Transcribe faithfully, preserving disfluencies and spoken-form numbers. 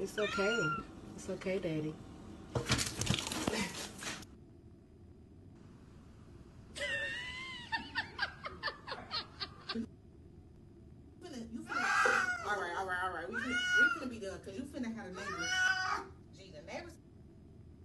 It's okay. It's okay, Daddy. You finna, all right, all right, all right. We finna, we finna be done because you finna have a neighbor.